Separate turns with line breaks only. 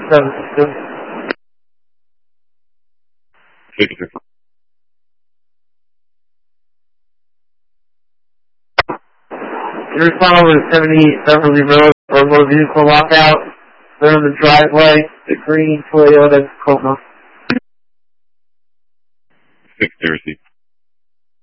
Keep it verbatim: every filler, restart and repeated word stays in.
seven two.
fifty-six.
In response to seventy-eight Beverly Road for a motor vehicle lockout. They're in the driveway, the green Toyota Coma.
six zero C.